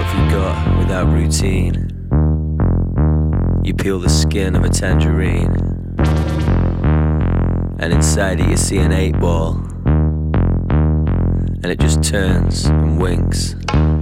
have you got without routine? You peel the skin of a tangerine, and inside it you see an 8-ball, and it just turns and winks.